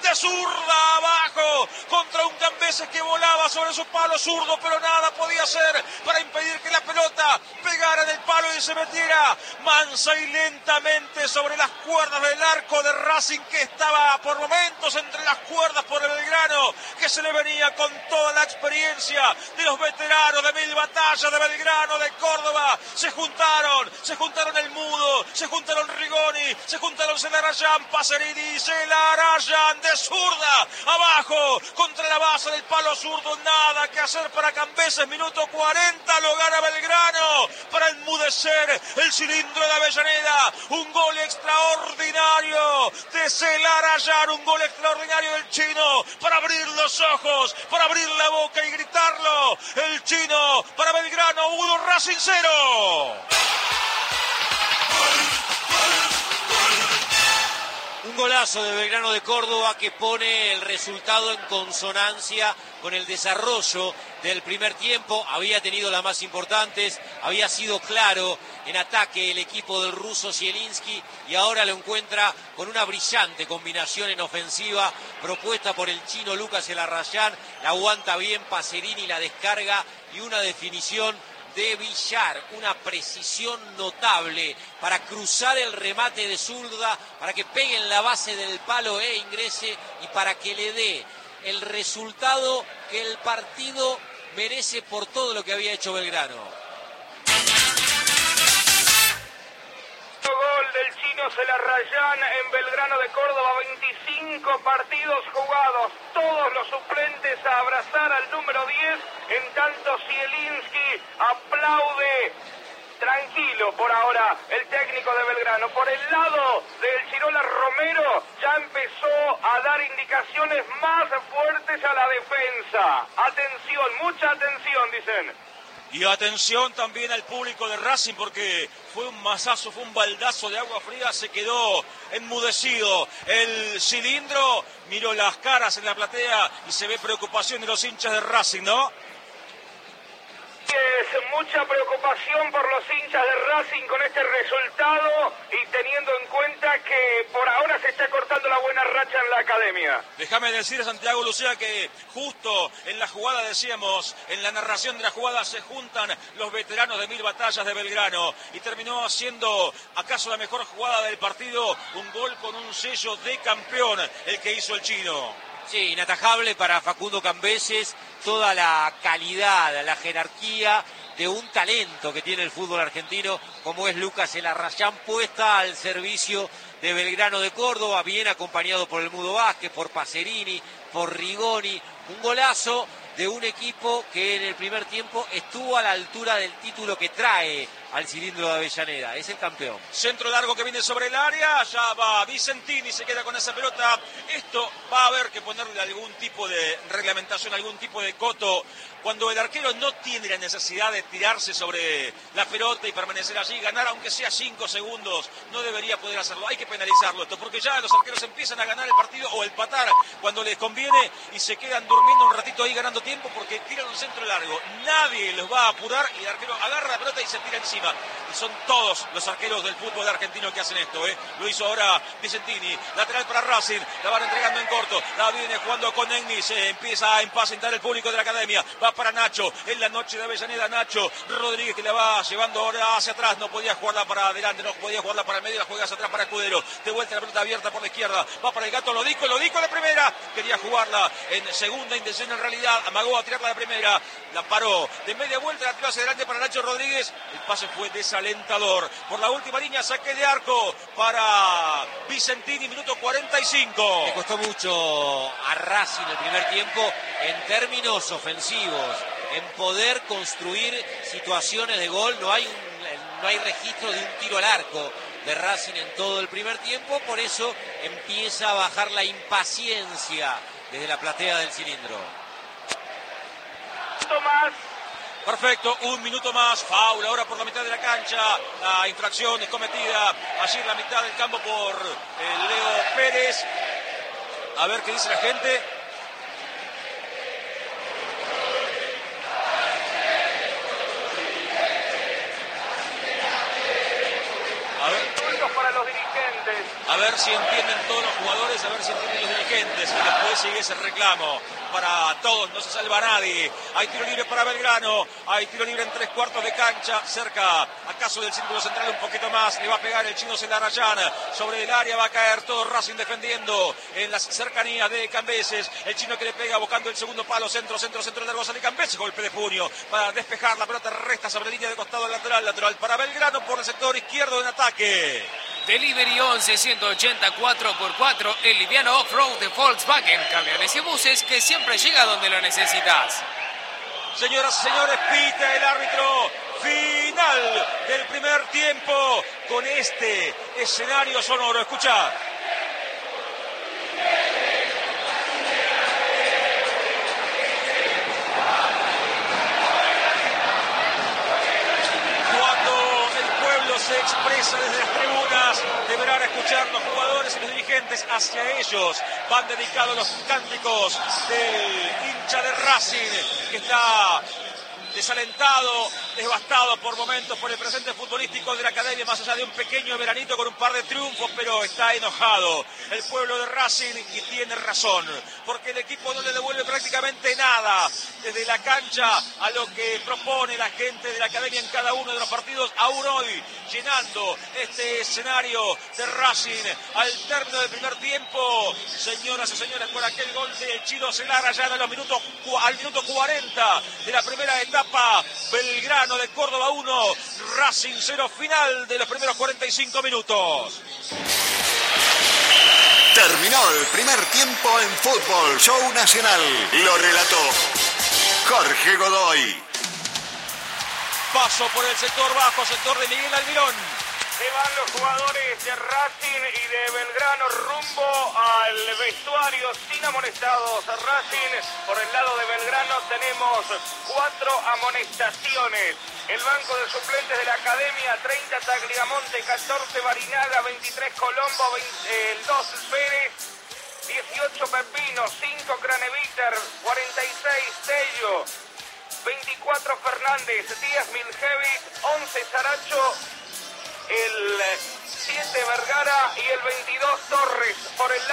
de zurda abajo contra un Cambeses que volaba sobre su palo zurdo, pero nada podía hacer para impedir que la pelota pegara en el palo y se metiera mansa y lentamente sobre las cuerdas del arco de Racing, que estaba por momentos entre las cuerdas por el Belgrano, que se le venía con toda la experiencia de los veteranos de 1000 batallas de Belgrano, de Córdoba. Se juntaron el Mudo, se juntaron Rigoni, se juntaron Celarayán, Pacerini y Celarayán de zurda abajo contra la base del palo zurdo. Nada que hacer para Cambeses. Minuto 40, lo gana Belgrano para enmudecer el cilindro de Avellaneda. Un gol extraordinario de Celarayán, un gol extraordinario del chino para abrir los ojos, para abrir la boca y gritarlo. El chino para Belgrano 1, Racing 0. Un golazo de Belgrano de Córdoba que pone el resultado en consonancia con el desarrollo del primer tiempo. Había tenido las más importantes, había sido claro en ataque el equipo del ruso Zielinski y ahora lo encuentra con una brillante combinación en ofensiva propuesta por el chino Lucas Celarayán. La aguanta bien Pacerini, la descarga y una definición de Villar, una precisión notable para cruzar el remate de zurda, para que pegue en la base del palo e ingrese y para que le dé el resultado que el partido merece por todo lo que había hecho Belgrano. Gol del chino Celarayán en Belgrano de Córdoba, 25 partidos jugados, todos los suplentes a abrazar al número 10, en tanto Zielinski aplaude tranquilo por ahora el técnico de Belgrano. Por el lado del Chirola Romero ya empezó a dar indicaciones más fuertes a la defensa. Atención, mucha atención, dicen. Y atención también al público de Racing, porque fue un masazo, fue un baldazo de agua fría, se quedó enmudecido el cilindro, miró las caras en la platea y se ve preocupación de los hinchas de Racing, ¿no? Es mucha preocupación por los hinchas de Racing con este resultado y teniendo en cuenta que por ahora se está cortando la buena racha en la academia. Déjame decir, Santiago Lucía, que justo en la jugada, decíamos, en la narración de la jugada se juntan los veteranos de 1000 batallas de Belgrano y terminó haciendo acaso la mejor jugada del partido, un gol con un sello de campeón, el que hizo el chino. Sí, inatajable para Facundo Cambeses, toda la calidad, la jerarquía de un talento que tiene el fútbol argentino, como es Lucas Celarayán, puesta al servicio de Belgrano de Córdoba, bien acompañado por el Mudo Vázquez, por Pacerini, por Rigoni. Un golazo de un equipo que en el primer tiempo estuvo a la altura del título que trae al cilindro de Avellaneda. Es el campeón. Centro largo que viene sobre el área, ya va Vicentini, se queda con esa pelota. Esto va a haber que ponerle algún tipo de reglamentación, algún tipo de coto. Cuando el arquero no tiene la necesidad de tirarse sobre la pelota y permanecer allí, ganar aunque sea 5 segundos, no debería poder hacerlo. Hay que penalizarlo esto, porque ya los arqueros empiezan a ganar el partido o empatar cuando les conviene y se quedan durmiendo un ratito ahí ganando tiempo porque tiran un centro largo. Nadie los va a apurar y el arquero agarra la pelota y se tira encima. Y son todos los arqueros del fútbol argentino que hacen esto, ¿eh? Lo hizo ahora Vicentini, lateral para Racing, la van entregando en corto, la viene jugando con Ennis, se empieza a impacientar el público de la academia, va para Nacho, en la noche de Avellaneda, Nacho Rodríguez que la va llevando ahora hacia atrás, no podía jugarla para adelante, no podía jugarla para el medio, la juega hacia atrás para Escudero, de vuelta la pelota abierta por la izquierda, va para el Gato Lodico de primera, quería jugarla en segunda intención en realidad, amagó a tirarla de primera, la paró, de media vuelta la tiró hacia adelante para Nacho Rodríguez, el pase fue desalentador, por la última línea saque de arco para Vicentini, minuto 45. Le costó mucho a Racing el primer tiempo en términos ofensivos, en poder construir situaciones de gol. No hay registro de un tiro al arco de Racing en todo el primer tiempo, por eso empieza a bajar la impaciencia desde la platea del cilindro. Tomás. Perfecto, un minuto más, foul ahora por la mitad de la cancha, la infracción es cometida allí en la mitad del campo por Leo Pérez. A ver qué dice la gente. A ver. Para los dirigentes. suplentes. A ver si entienden todos los jugadores, a ver si entienden los dirigentes. Y después sigue ese reclamo para todos, no se salva nadie. Hay tiro libre para Belgrano, hay tiro libre en 3/4 de cancha, cerca acaso del círculo central un poquito más. Le va a pegar el chino Celarayán, sobre el área va a caer todo Racing defendiendo en las cercanías de Cambeses. El chino que le pega buscando el segundo palo, centro largo, sale Cambeses, golpe de puño para despejar, la pelota resta sobre línea de costado lateral para Belgrano por el sector izquierdo en ataque. Delivery 11-180-4x4, el liviano off-road de Volkswagen, camiones y buses que siempre llega donde lo necesitas. Señoras y señores, pita el árbitro. Final del primer tiempo con este escenario sonoro. Escucha. Se expresa desde las tribunas, deberán escuchar los jugadores y los dirigentes. Hacia ellos van dedicados los cánticos del hincha de Racing, que está desalentado, devastado por momentos por el presente futbolístico de la academia, más allá de un pequeño veranito con un par de triunfos, pero está enojado el pueblo de Racing y tiene razón, porque el equipo no le devuelve prácticamente nada desde la cancha a lo que propone la gente de la academia en cada uno de los partidos, aún hoy llenando este escenario de Racing al término del primer tiempo. Señoras y señores, por aquel gol de Chino Celarayán al minuto 40 de la primera etapa, Belgrano de Córdoba 1, Racing 0, final de los primeros 45 minutos. Terminó el primer tiempo en Fútbol Show Nacional. Lo relató Jorge Godoy. Paso por el sector bajo, sector de Miguel Almirón. Se van los jugadores de Racing y de Belgrano rumbo al vestuario sin amonestados. Racing, por el lado de Belgrano tenemos 4 amonestaciones. El banco de suplentes de la academia: 30 Tagliamonte, 14 Barinaga, 23 Colombo, 2 Pérez, 18 Pepino, 5 Craneviter, 46 Tello, 24 Fernández, 10 Miljevic, 11 Saracho, el 7 Vergara y el 22 Torres. Por el